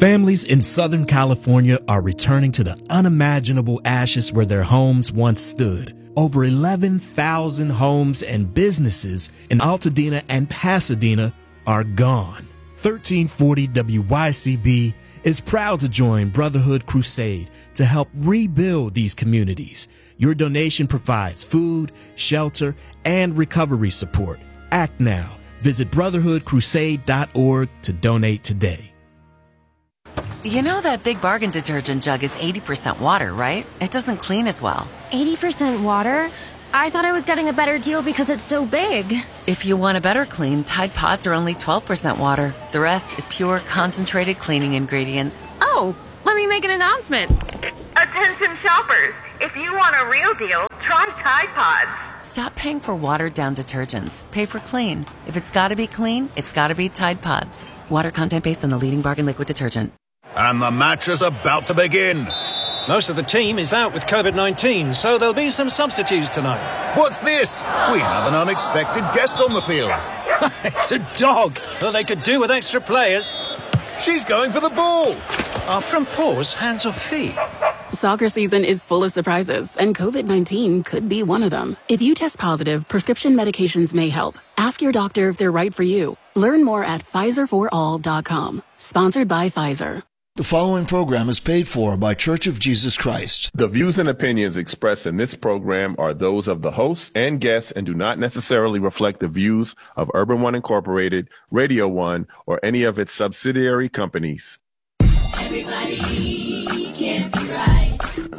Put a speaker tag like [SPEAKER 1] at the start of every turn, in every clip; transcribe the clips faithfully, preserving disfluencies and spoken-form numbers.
[SPEAKER 1] Families in Southern California are returning to the unimaginable ashes where their homes once stood. Over eleven thousand homes and businesses in Altadena and Pasadena are gone. thirteen forty W Y C B is proud to join Brotherhood Crusade to help rebuild these communities. Your donation provides food, shelter, and recovery support. Act now. Visit brotherhood crusade dot org to donate today.
[SPEAKER 2] You know that Big Bargain detergent jug is eighty percent water, right? It doesn't clean as well.
[SPEAKER 3] eighty percent water? I thought I was getting a better deal because it's so big.
[SPEAKER 2] If you want a better clean, Tide Pods are only twelve percent water. The rest is pure, concentrated cleaning ingredients.
[SPEAKER 3] Oh, let me make an announcement.
[SPEAKER 4] Attention shoppers, if you want a real deal, try Tide Pods.
[SPEAKER 2] Stop paying for watered-down detergents. Pay for clean. If it's gotta be clean, it's gotta be Tide Pods. Water content based on the leading bargain liquid detergent.
[SPEAKER 5] And the match is about to begin.
[SPEAKER 6] Most of the team is out with COVID nineteen, so there'll be some substitutes tonight.
[SPEAKER 5] What's this? We have an unexpected guest on the field.
[SPEAKER 6] It's a dog. Well, they could do with extra players.
[SPEAKER 5] She's going for the ball.
[SPEAKER 6] Are front paws hands or feet?
[SPEAKER 7] Soccer season is full of surprises, and COVID nineteen could be one of them. If you test positive, prescription medications may help. Ask your doctor if they're right for you. Learn more at Pfizer for all dot com. Sponsored by Pfizer.
[SPEAKER 8] The following program is paid for by Church of Jesus Christ.
[SPEAKER 9] The views and opinions expressed in this program are those of the hosts and guests and do not necessarily reflect the views of Urban One Incorporated, Radio One, or any of its subsidiary companies.
[SPEAKER 10] Everybody can't be right.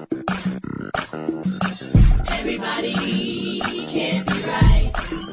[SPEAKER 10] Everybody can't be right.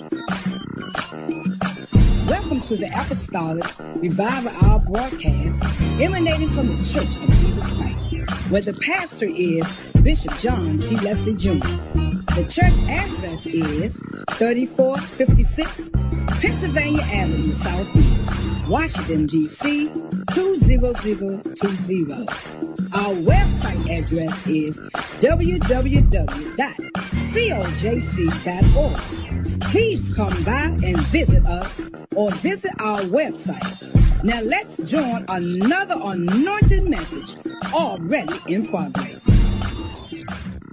[SPEAKER 11] Welcome to the Apostolic Revival Hour broadcast emanating from the Church of Jesus Christ, where the pastor is Bishop John T. Leslie Junior The church address is thirty-four fifty-six Pennsylvania Avenue Southeast, Washington, D C two zero zero two zero. Our website address is w w w dot cojc dot org. Please come by and visit us or visit our website. Now let's join another anointed message already in progress.
[SPEAKER 12] Trying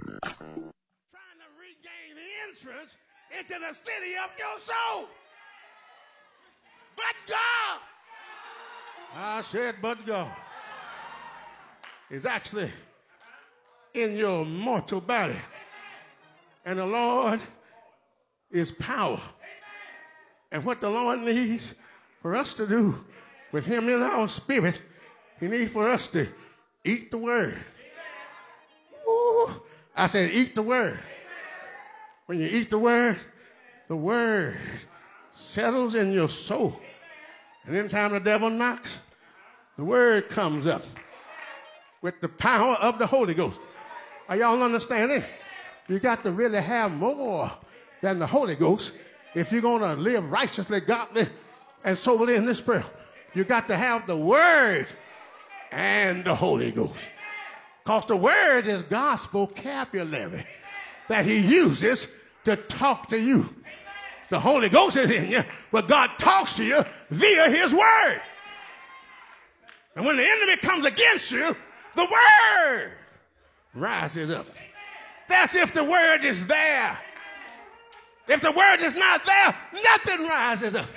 [SPEAKER 12] to regain the entrance into the city of your soul. But God, I said, but God is actually in your mortal body. And the Lord is power. And what the Lord needs for us to do with him in our spirit, he needs for us to eat the word. Ooh, I said eat the word. When you eat the word, the word settles in your soul. And anytime the devil knocks, the word comes up with the power of the Holy Ghost. Are y'all understanding? You got to really have more than the Holy Ghost if you're going to live righteously, godly, and soberly in this prayer. You got to have the word and the Holy Ghost. Because the word is God's vocabulary that he uses to talk to you. The Holy Ghost is in you, but God talks to you via his word. And when the enemy comes against you, the word rises up. That's if the word is there. If the word is not there, nothing rises up.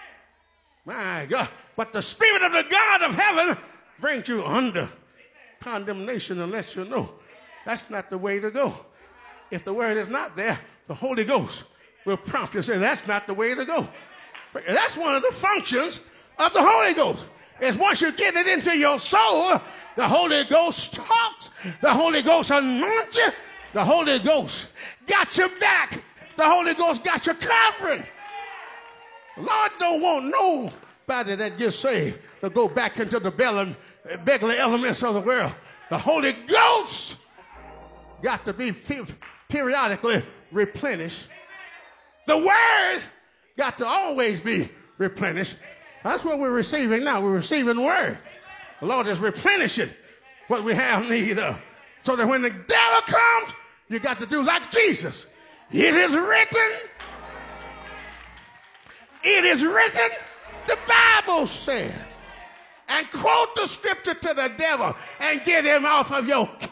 [SPEAKER 12] My God. But the Spirit of the God of heaven brings you under condemnation and lets you know that's not the way to go. If the word is not there, the Holy Ghost will prompt you and say, that's not the way to go. That's one of the functions of the Holy Ghost. Is once you get it into your soul, the Holy Ghost talks, the Holy Ghost anoints you, the Holy Ghost got your back, the Holy Ghost got your covering. The Lord don't want nobody that gets saved to go back into the beggarly elements of the world. The Holy Ghost got to be periodically replenished. The word got to always be replenished. That's what we're receiving now. We're receiving word. The Lord is replenishing what we have need of. So that when the devil comes, you got to do like Jesus. It is written. It is written. The Bible says. and quote the scripture to the devil and get him off of your case.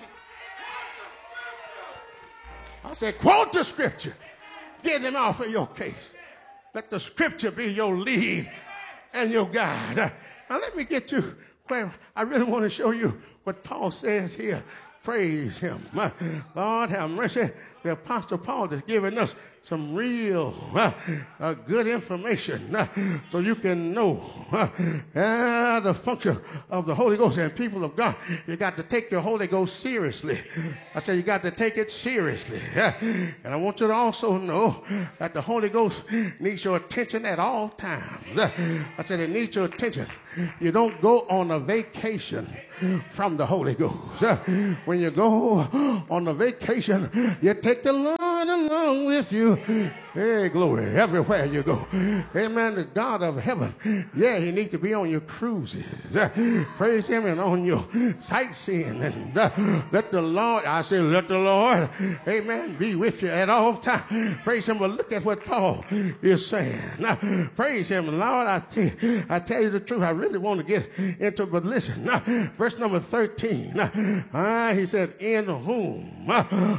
[SPEAKER 12] I said, quote the scripture, get him off of your case. Let the scripture be your lead and your guide. Now let me get you where I really want to show you what Paul says here. Praise him. Lord have mercy. The Apostle Paul is giving us some real uh, uh, good information uh, so you can know uh, uh, the function of the Holy Ghost. And people of God, you got to take your Holy Ghost seriously. I said you got to take it seriously. Uh, and I want you to also know that the Holy Ghost needs your attention at all times. Uh, I said it needs your attention. You don't go on a vacation from the Holy Ghost. Uh, when you go on a vacation, you take the Lord along with you. Hey, glory, everywhere you go. Amen. The God of heaven, yeah, he needs to be on your cruises. Uh, praise him, and on your sightseeing. And uh, let the Lord, I say, let the Lord, amen, be with you at all times. Praise him. But look at what Paul is saying. Uh, praise him, Lord. I tell, you, I tell you the truth. I really want to get into it, but listen. Uh, verse number thirteen. Uh, uh, he said, in whom uh,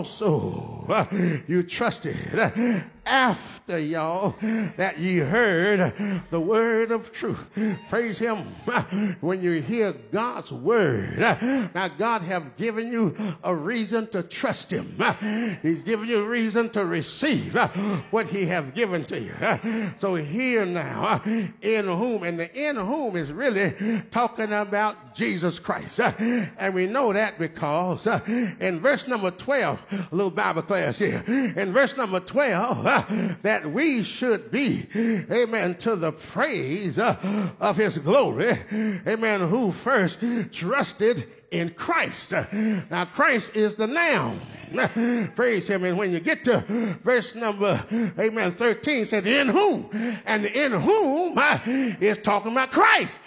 [SPEAKER 12] also uh, you trusted. Uh, after y'all that ye heard the word of truth. Praise him. When you hear God's word, now God have given you a reason to trust him. He's given you a reason to receive what he have given to you. So here now, in whom, and the in whom is really talking about Jesus Christ. And we know that because in verse number twelve, a little Bible class here, in verse number twelve, that we should be, amen, to the praise uh, of his glory, amen, who first trusted in Christ. Uh, now, Christ is the noun. Uh, praise him. And when you get to verse number, amen, thirteen, it said, in whom, and in whom uh, is talking about Christ.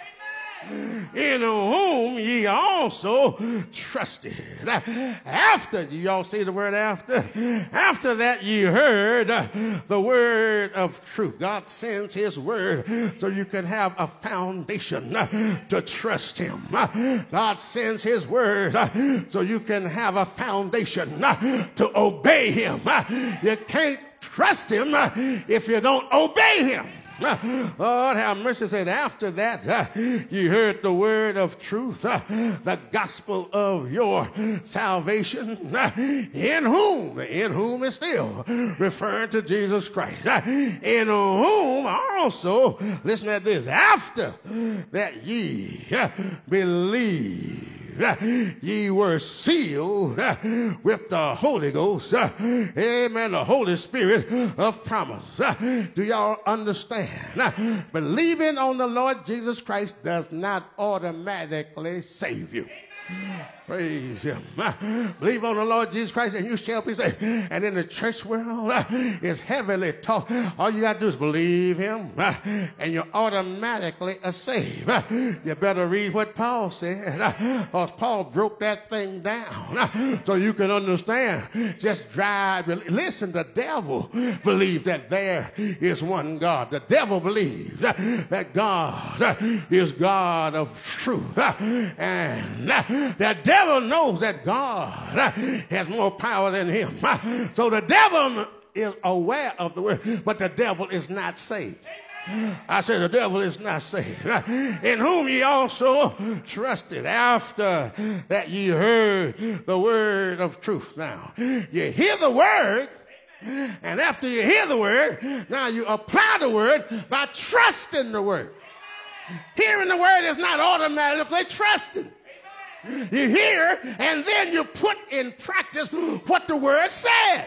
[SPEAKER 12] In whom ye also trusted. After, do y'all see the word after? After that ye heard the word of truth. God sends his word so you can have a foundation to trust him. God sends his word so you can have a foundation to obey him. You can't trust him if you don't obey him. Lord have mercy. Said after that uh, you heard the word of truth, uh, the gospel of your salvation, uh, in whom, in whom is still referring to Jesus Christ, uh, in whom also, listen to this, after that ye uh, believe, ye were sealed with the Holy Ghost, amen, the Holy Spirit of promise. Do y'all understand? Believing on the Lord Jesus Christ does not automatically save you. Praise him. Believe on the Lord Jesus Christ and you shall be saved. And in the church world, it's heavily taught. All you got to do is believe him and you're automatically a saved. You better read what Paul said, because Paul broke that thing down so you can understand. Just drive. Listen, the devil believes that there is one God. The devil believes that God is God of truth. And the devil The devil knows that God has more power than him. So the devil is aware of the word, but the devil is not saved. I said the devil is not saved. In whom ye also trusted after that ye heard the word of truth. Now, you hear the word, and after you hear the word, now you apply the word by trusting the word. Hearing the word is not automatically trusting. You hear, and then you put in practice what the word said.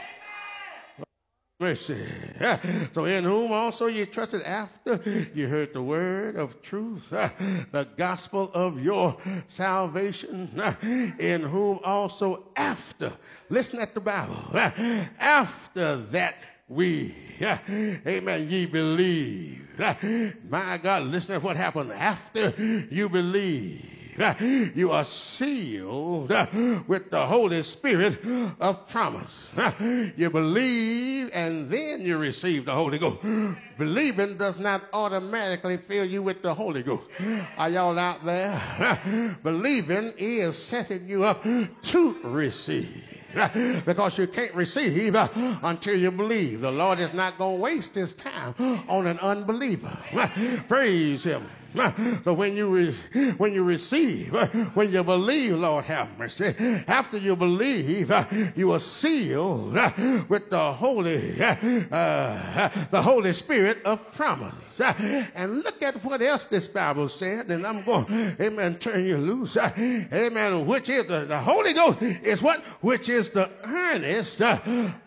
[SPEAKER 12] Mercy. So in whom also you trusted after you heard the word of truth, the gospel of your salvation, in whom also after, listen at the Bible, after that we, amen, ye believe. My God, listen to what happened after you believe. You are sealed with the Holy Spirit of promise. You believe and then you receive the Holy Ghost. Believing does not automatically fill you with the Holy Ghost. Are y'all out there? Believing is setting you up to receive. Because you can't receive until you believe. The Lord is not going to waste his time on an unbeliever. Praise him. So when you re- when you receive, when you believe, Lord have mercy, after you believe, you are sealed with the Holy, uh, the Holy Spirit of promise. And look at what else this Bible said, and I'm going, amen, turn you loose. Amen, which is the, the Holy Ghost is what? Which is the earnest of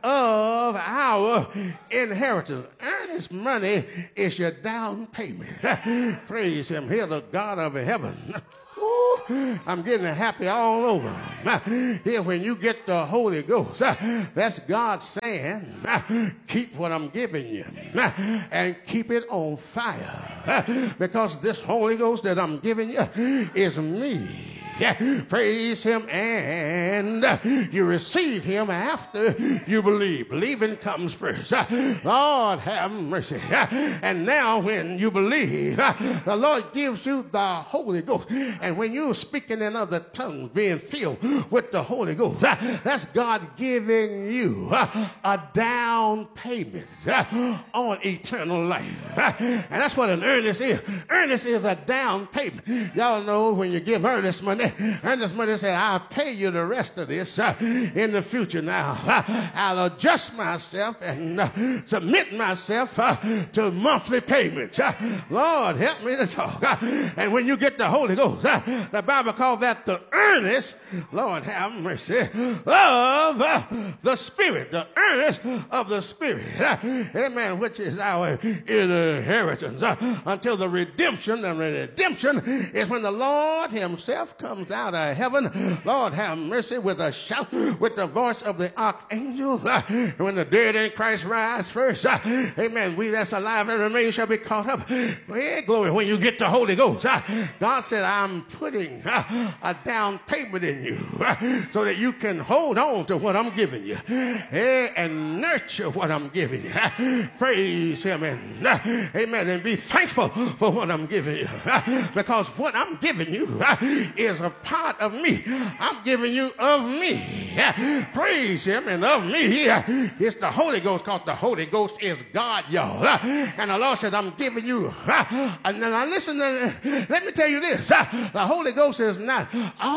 [SPEAKER 12] our inheritance. Earnest money is your down payment. Praise him. Hear the God of heaven. I'm getting happy all over. Here, when you get the Holy Ghost, that's God saying, keep what I'm giving you and keep it on fire, because this Holy Ghost that I'm giving you is me. Yeah, praise him, and you receive him after you believe. Believing comes first. Lord have mercy. And now when you believe, the Lord gives you the Holy Ghost. And when you're speaking in other tongues, being filled with the Holy Ghost, that's God giving you a down payment on eternal life. And that's what an earnest is. Earnest is a down payment. Y'all know when you give earnest money, earnest money said, I'll pay you the rest of this uh, in the future now. Uh, I'll adjust myself and uh, submit myself uh, to monthly payments. Uh, Lord, help me to talk. Uh, and when you get the Holy Ghost, uh, the Bible calls that the earnest, Lord have mercy, of uh, the Spirit. The earnest of the Spirit. Uh, amen. Which is our inheritance uh, until the redemption. The redemption is when the Lord himself comes out of heaven, Lord have mercy, with a shout, with the voice of the archangel. Uh, when the dead in Christ rise first, uh, amen, we that's alive and remain shall be caught up. Well, glory, when you get the Holy Ghost, uh, God said, I'm putting uh, a down payment in you uh, so that you can hold on to what I'm giving you uh, and nurture what I'm giving you. Uh, praise him, and uh, amen, and be thankful for what I'm giving you, uh, because what I'm giving you uh, is a part of me. I'm giving you of me. Praise him, and of me it's the Holy Ghost, because the Holy Ghost is God, y'all. And the Lord said, I'm giving you. And now listen, let me tell you this. The Holy Ghost is not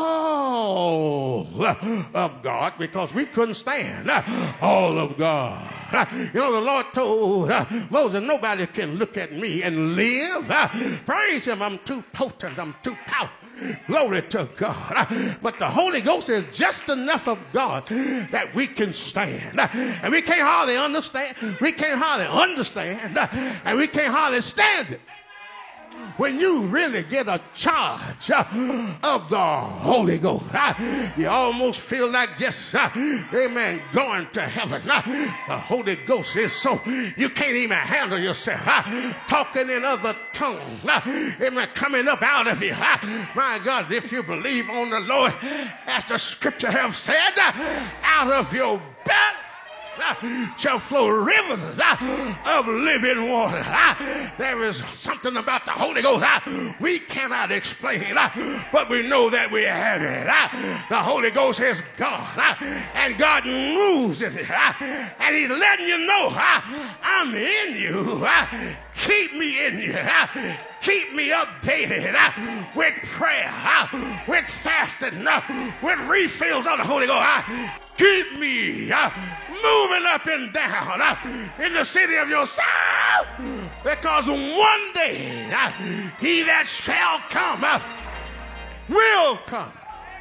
[SPEAKER 12] all of God, because we couldn't stand all of God. You know, the Lord told Moses, nobody can look at me and live. Praise him, I'm too potent, I'm too powerful. Glory to God. But the Holy Ghost is just enough of God that we can stand. And we can't hardly understand. We can't hardly understand. And we can't hardly stand it. When you really get a charge of the Holy Ghost, you almost feel like just, amen, going to heaven. The Holy Ghost is so, you can't even handle yourself. Talking in other tongues, amen, coming up out of you. My God, if you believe on the Lord, as the scripture have said, out of your belly shall flow rivers of living water. There is something about the Holy Ghost we cannot explain, but we know that we have it. The Holy Ghost is God, and God moves in it, and he's letting you know, I'm in you. Keep me in you. Keep me updated with prayer, with fasting, with refills of the Holy Ghost. Keep me uh, moving up and down uh, in the city of your soul, because one day uh, he that shall come uh, will come,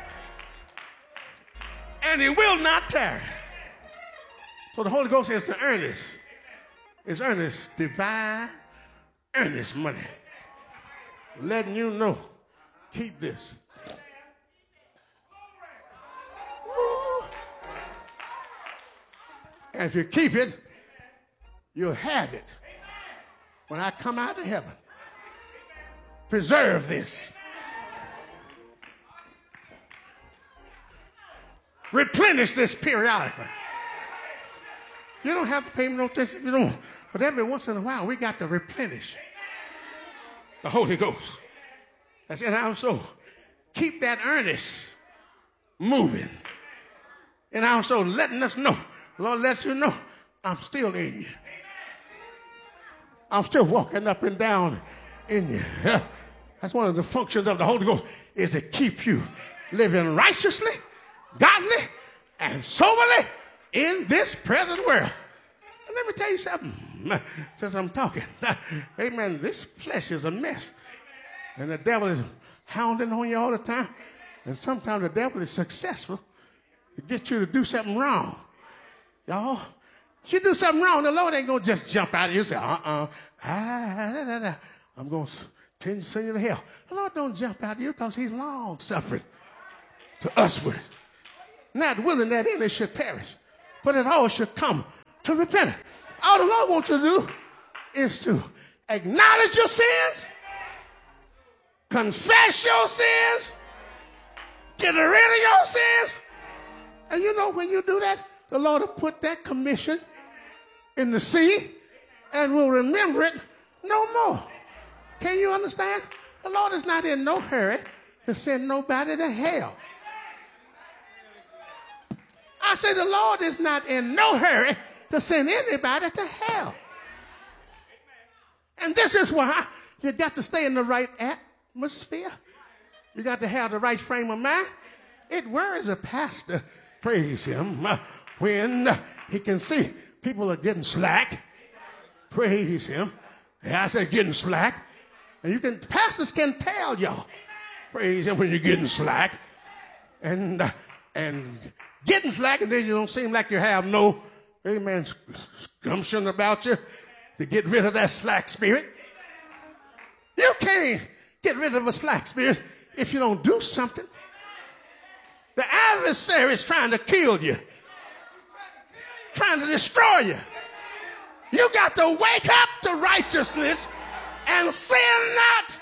[SPEAKER 12] and he will not tarry. So the Holy Ghost is the earnest, it's earnest, divine earnest money, letting you know, keep this. And if you keep it, you'll have it when I come out of heaven. Preserve this. replenish this periodically. You don't have to pay me no attention if you don't. But every once in a while, we got to replenish the Holy Ghost. That's it. Also, keep that earnest moving. And also letting us know, Lord lets you know, I'm still in you. I'm still walking up and down in you. That's one of the functions of the Holy Ghost, is to keep you living righteously, godly, and soberly in this present world. And let me tell you something, since I'm talking. Amen, this flesh is a mess. And the devil is hounding on you all the time. And sometimes the devil is successful to get you to do something wrong. Y'all, if you do something wrong, the Lord ain't going to just jump out of you and say, uh-uh, ah, da, da, da. I'm going to send you to hell. The Lord don't jump out of you because he's long-suffering to usward, not willing that any should perish, but that all should come to repentance. All the Lord wants you to do is to acknowledge your sins, confess your sins, get rid of your sins. And you know, when you do that, the Lord will put that commission in the sea and will remember it no more. Can you understand? The Lord is not in no hurry to send nobody to hell. I say the Lord is not in no hurry to send anybody to hell. And this is why you got to stay in the right atmosphere. You got to have the right frame of mind. It worries a pastor, praise him, when he can see people are getting slack. Praise him. Yeah, I say getting slack. And you can, pastors can tell y'all, praise him, when you're getting slack. And, uh, and getting slack, and then you don't seem like you have no, amen, gumption about you to get rid of that slack spirit. You can't get rid of a slack spirit if you don't do something. The adversary is trying to kill you, trying to destroy you. You got to wake up to righteousness and sin not.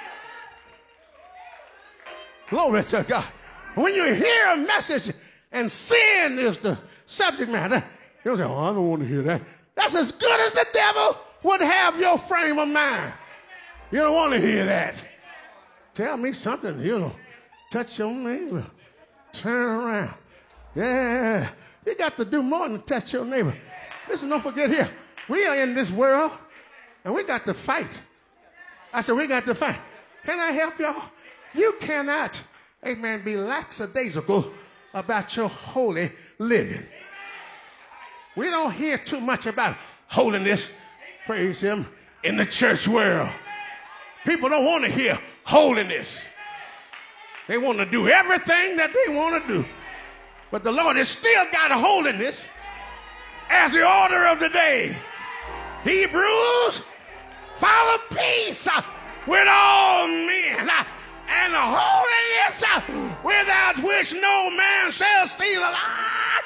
[SPEAKER 12] Glory to God. When you hear a message and sin is the subject matter, you'll say, oh, I don't want to hear that. That's as good as the devil would have your frame of mind. You don't want to hear that. Tell me something, you know, touch your neighbor, turn around. Yeah, you got to do more than touch your neighbor. Listen, don't forget here, we are in this world, and we got to fight. I said, we got to fight. Can I help y'all? You cannot, amen, be lackadaisical about your holy living. We don't hear too much about holiness, praise him, in the church world. People don't want to hear holiness. They want to do everything that they want to do. But the Lord has still got holiness as the order of the day. Hebrews, follow peace with all men, and holiness without which no man shall see the light.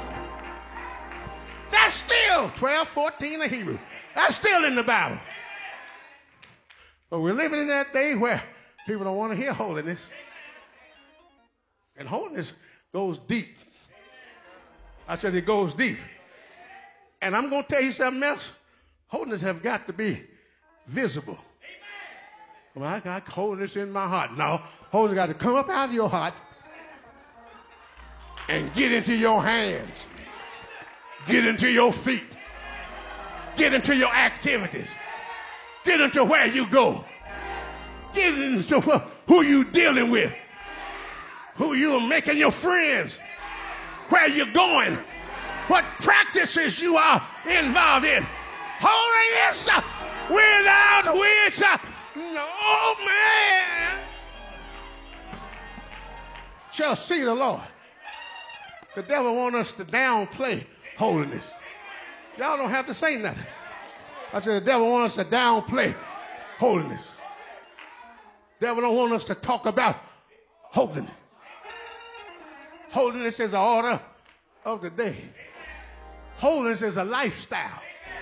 [SPEAKER 12] That's still twelve fourteen of Hebrews. That's still in the Bible. But we're living in that day where people don't want to hear holiness. And holiness goes deep. I said it goes deep. And I'm going to tell you something else. Holiness have got to be visible. Well, I got holiness in my heart. No, holiness got to come up out of your heart and get into your hands. Get into your feet. Get into your activities. Get into where you go. Get into who you dealing with. Who you are making your friends. Where you're going. What practices you are involved in. Holiness without which no man shall see the Lord. The devil wants us to downplay holiness. Y'all don't have to say nothing. I said the devil wants us to downplay holiness. The devil don't want us to talk about holiness. Holiness is an order of the day. Holiness is a lifestyle.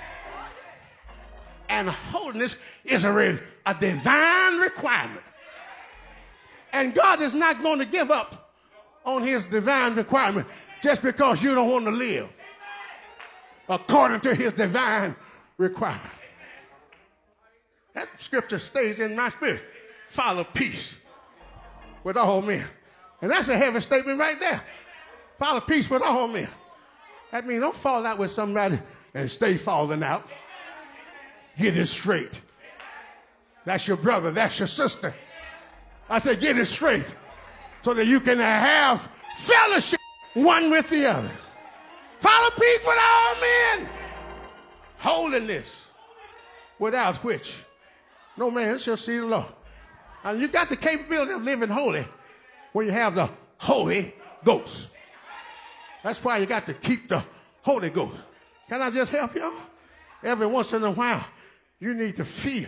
[SPEAKER 12] And holiness is a, re- a divine requirement. And God is not going to give up on his divine requirement just because you don't want to live according to his divine requirement. That scripture stays in my spirit. Follow peace with all men. And that's a heavy statement right there. Follow peace with all men. That means don't fall out with somebody and stay falling out. Get it straight. That's your brother. That's your sister. I said get it straight so that you can have fellowship one with the other. Follow peace with all men. Holiness, without which no man shall see the Lord. And you got the capability of living holy when you have the Holy Ghost. That's why you got to keep the Holy Ghost. Can I just help y'all? Every once in a while, you need to feel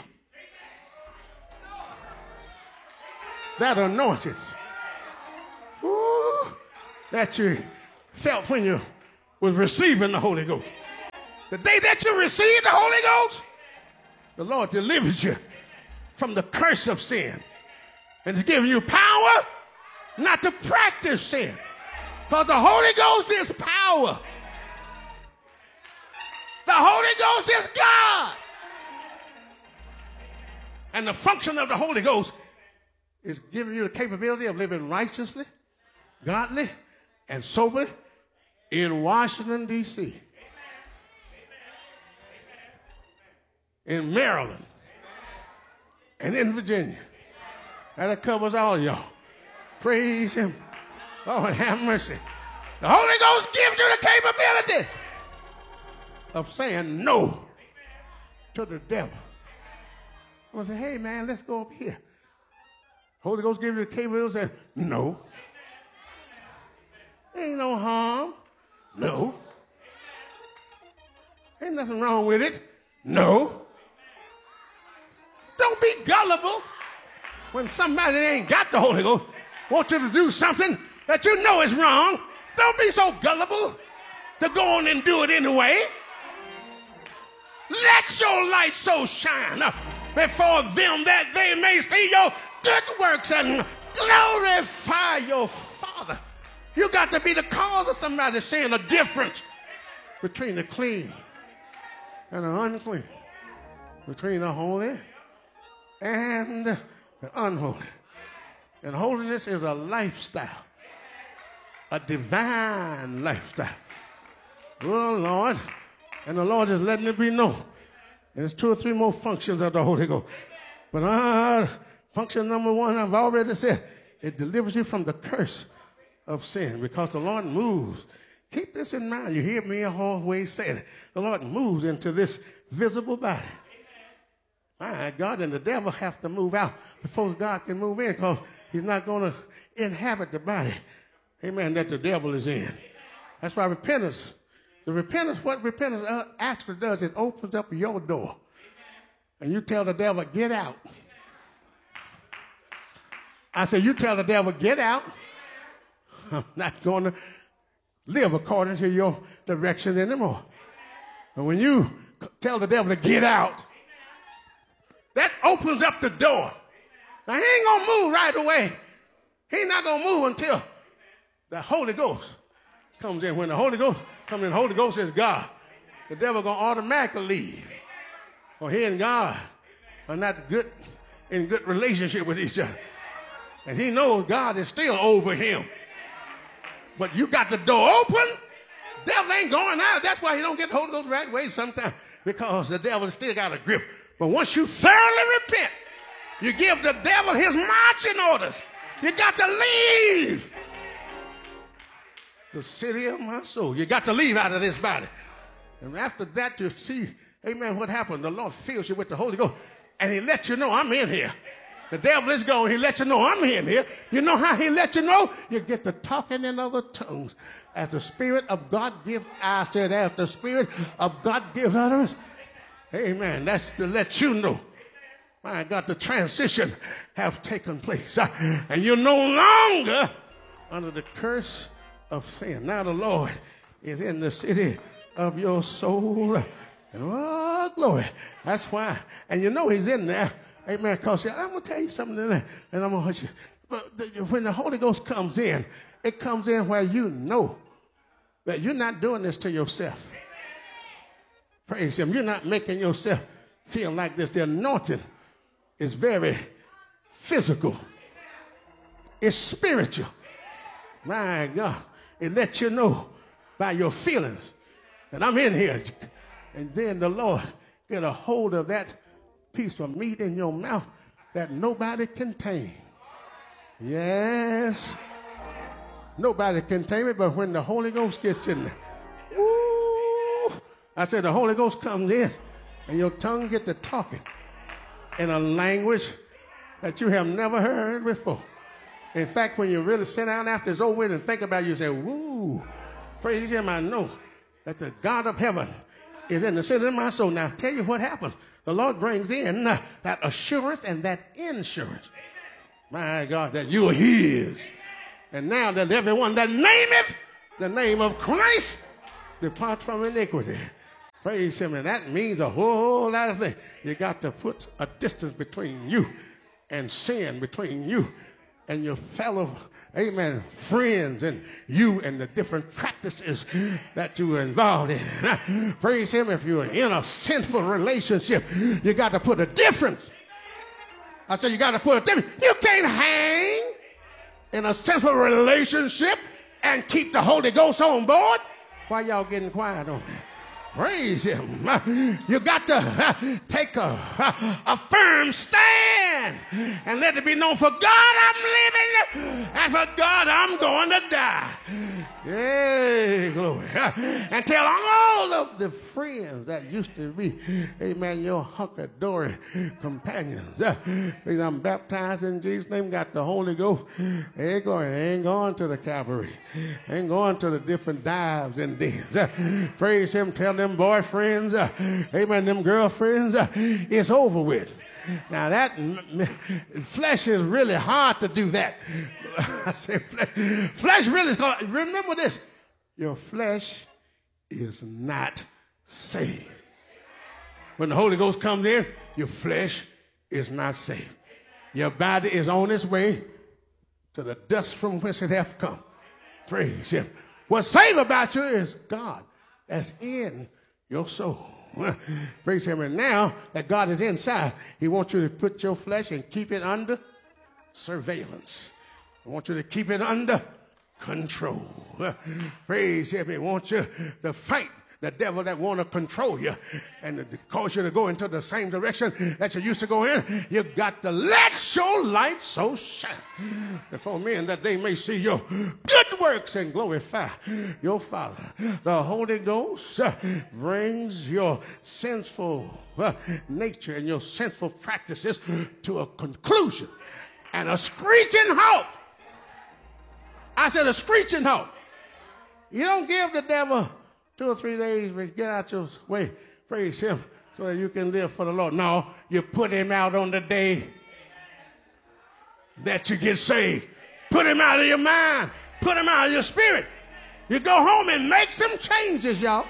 [SPEAKER 12] that anointing. Ooh, that you felt when you was receiving the Holy Ghost. The day that you received the Holy Ghost, the Lord delivers you from the curse of sin. And it's giving you power not to practice sin. Because the Holy Ghost is power. The Holy Ghost is God. And the function of the Holy Ghost is giving you the capability of living righteously, godly, and soberly in Washington, D C, in Maryland, and in Virginia. That covers all y'all. Praise him. Lord, have mercy. The Holy Ghost gives you the capability of saying no to the devil. I'm going to say, hey, man, let's go up here. Holy Ghost gives you the capability of saying no. Ain't no harm. No. Ain't nothing wrong with it. No. Don't be gullible when somebody that ain't got the Holy Ghost wants you to do something that you know is wrong. Don't be so gullible to go on and do it anyway. Let your light so shine before them that they may see your good works and glorify your Father. You got to be the cause of somebody seeing a difference between the clean and the unclean, between the holy and the unholy. And holiness is a lifestyle, a divine lifestyle. Oh, Lord. And the Lord is letting it be known. And there's two or three more functions of the Holy Ghost. But uh, function number one, I've already said, it delivers you from the curse of sin because the Lord moves. Keep this in mind. You hear me always saying it. The Lord moves into this visible body. My God, and the devil have to move out before God can move in because he's not going to inhabit the body, amen, that the devil is in. That's why repentance, the repentance, what repentance actually does, it opens up your door. And you tell the devil, get out. I said, you tell the devil, get out. I'm not going to live according to your directions anymore. And when you tell the devil to get out, that opens up the door. Now, he ain't going to move right away. He's not going to move until the Holy Ghost comes in. When the Holy Ghost comes in, the Holy Ghost is God. The devil going to automatically leave. Or he and God are not good in good relationship with each other. And he knows God is still over him. But you got the door open. The devil ain't going out. That's why he don't get the Holy Ghost right away sometimes. Because the devil still got a grip. But once you thoroughly repent, you give the devil his marching orders. You got to leave the city of my soul. You got to leave out of this body. And after that, you see, amen, what happened? The Lord fills you with the Holy Ghost. And he lets you know, I'm in here. The devil is gone. He lets you know, I'm in here. You know how he lets you know? You get to talking in other tongues. As the Spirit of God gives, I said, as the Spirit of God gives utterance. Amen. That's to let you know, my God, the transition have taken place. Uh, and you're no longer under the curse of sin. Now the Lord is in the city of your soul. And oh, glory. That's why. And you know he's in there. Amen. Because I'm going to tell you something in there, and I'm going to hurt you. But the, when the Holy Ghost comes in, it comes in where you know that you're not doing this to yourself. Praise him. You're not making yourself feel like this. The anointing is very physical. It's spiritual. My God. It lets you know by your feelings that I'm in here. And then the Lord get a hold of that piece of meat in your mouth that nobody can tame. Yes. Nobody can tame it, but when the Holy Ghost gets in there, woo, I said the Holy Ghost comes in and your tongue get to talking in a language that you have never heard before. In fact, when you really sit down after it's over with and think about it, you say, woo, praise him, I know that the God of heaven is in the center of my soul. Now, tell you what happens. The Lord brings in uh, that assurance and that insurance. My God, that you are his. And now that everyone that nameth the name of Christ depart from iniquity. Praise him. And that means a whole lot of things. You got to put a distance between you and sin, between you and your fellow, amen, friends, and you and the different practices that you're involved in. Praise him. If you're in a sinful relationship, you got to put a difference. I said you got to put a difference. You can't hang in a sinful relationship and keep the Holy Ghost on board. Why y'all getting quiet on that? Praise him. You got to take a, a firm stand and let it be known, for God I'm living and for God I'm going to die. Yay, glory. And tell all of the friends that used to be, amen, your hunky-dory companions. Because I'm baptized in Jesus' name, got the Holy Ghost. Hey, glory. I ain't going to the Calvary. I ain't going to the different dives and dens. Praise him. Tell them boyfriends, amen, them girlfriends, it's over with. Now that flesh is really hard to do that. I say flesh, flesh really is hard. Remember this, your flesh is not saved. When the Holy Ghost comes in, your flesh is not saved. Your body is on its way to the dust from whence it hath come. Praise him. What's saved about you is God that's in your soul. Praise him. And now that God is inside, he wants you to put your flesh and keep it under surveillance. I want you to keep it under control. Praise him. He wants you to fight the devil that want to control you and to cause you to go into the same direction that you used to go in. You got to let your light so shine before men that they may see your good works and glorify your Father. The Holy Ghost brings your sinful nature and your sinful practices to a conclusion and a screeching halt. I said a screeching halt. You don't give the devil two or three days, but get out your way. Praise him so that you can live for the Lord. No, you put him out on the day that you get saved. Put him out of your mind. Put him out of your spirit. You go home and make some changes, y'all.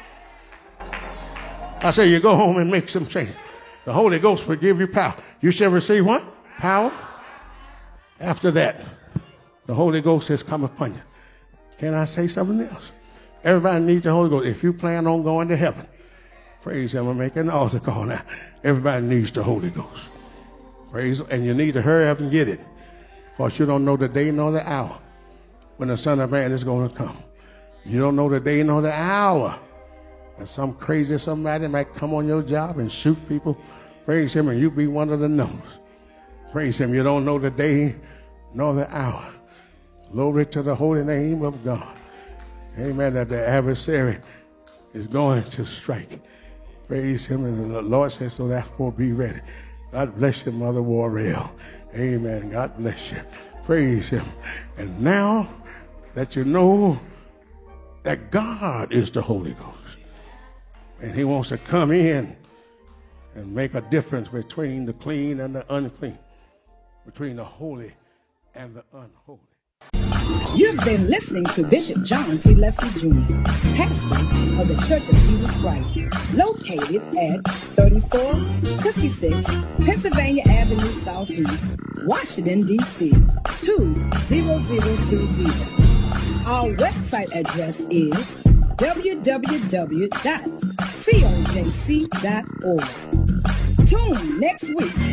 [SPEAKER 12] I say you go home and make some changes. The Holy Ghost will give you power. You shall receive what? Power. After that, the Holy Ghost has come upon you. Can I say something else? Everybody needs the Holy Ghost. If you plan on going to heaven, praise him, I'm making an altar call now. Everybody needs the Holy Ghost. Praise him. And you need to hurry up and get it, because you don't know the day nor the hour when the Son of Man is going to come. You don't know the day nor the hour. And some crazy somebody might come on your job and shoot people. Praise him, and you be one of the numbers. Praise him. You don't know the day nor the hour. Glory to the holy name of God. Amen, that the adversary is going to strike. Praise him. And the Lord says, so therefore be ready. God bless you, Mother Warrell. Amen. God bless you. Praise him. And now that you know that God is the Holy Ghost, and he wants to come in and make a difference between the clean and the unclean, between the holy and the unholy.
[SPEAKER 11] You've been listening to Bishop John T. Leslie Junior, pastor of the Church of Jesus Christ, located at thirty-four fifty-six Pennsylvania Avenue Southeast, Washington, D C two zero zero two zero. Our website address is w w w dot cojc dot org. Tune next week